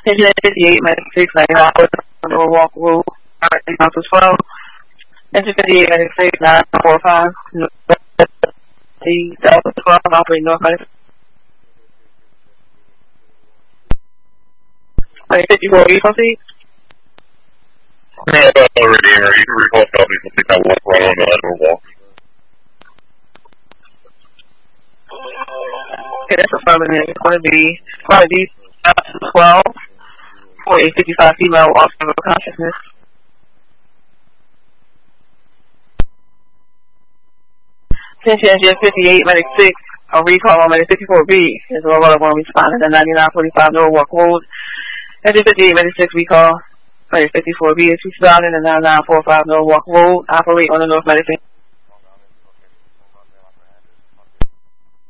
Engine 58, medic 6, 99, Norwalk Road, House 12. Engine 58, medic 6, 945, Delta 12, operating north medic. Medic 54, you proceed? No, that's already here. You can recall copies and think I walk right on the Norwalk. Okay, that's affirmative. It's going to be Friday 12, 4855 female, loss of consciousness. Attention, engine 58, medic 6, a recall on medic 54B. Is a level 1 responding to 9945 Norwalk Road. Engine 58, medic 6, recall medic 54B is responding to 9945 Norwalk Road. Operate on the North Medic